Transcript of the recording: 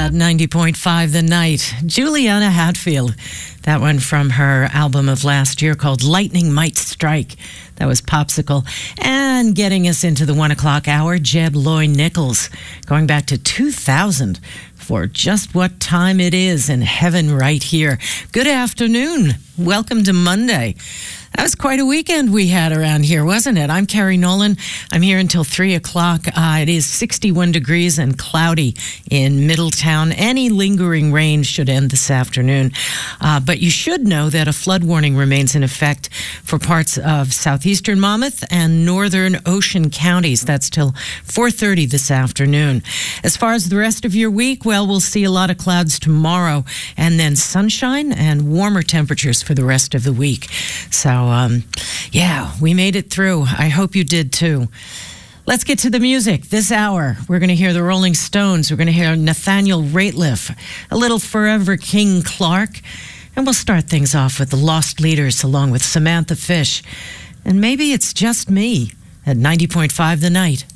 at 90.5 The Night. Juliana Hatfield. That one from her album of last year called Lightning Might Strike. That was Popsicle. And getting us into the 1 o'clock hour, Jeb Loy-Nichols. Going back to 2000 for Just What Time It Is in Heaven Right Here. Good afternoon. Welcome to Monday. That was quite a weekend we had around here, wasn't it? I'm Carrie Nolan. I'm here until 3 o'clock. It is 61 degrees and cloudy in Middletown. Any lingering rain should end this afternoon. But you should know that a flood warning remains in effect for parts of southeastern Monmouth and northern Ocean counties. That's till 4:30 this afternoon. As far as the rest of your week, well, we'll see a lot of clouds tomorrow and then sunshine and warmer temperatures for the rest of the week. So, yeah, we made it through. I hope you did too. Let's get to the music. This hour, we're going to hear the Rolling Stones. We're going to hear Nathaniel Rateliff, a little Forever King Clark. And we'll start things off with the Lost Leaders along with Samantha Fish. And maybe it's just me at 90.5 The Night.